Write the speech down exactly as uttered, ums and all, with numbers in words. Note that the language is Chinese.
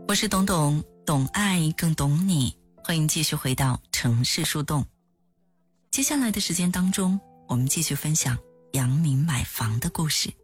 我是董董，懂爱更懂你，欢迎继续回到城市树洞。接下来的时间当中，我们继续分享杨明买房的故事。